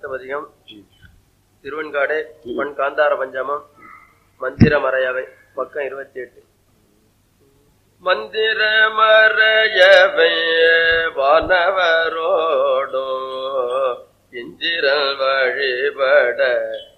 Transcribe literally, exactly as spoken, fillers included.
பதிகம் திருவெண்காடு பண் காந்தார பஞ்சமம் மந்திர மறையவை பக்கம் இருபத்தி எட்டு. மந்திர மறையவை வானவரோடும் இந்திரன் வழிபட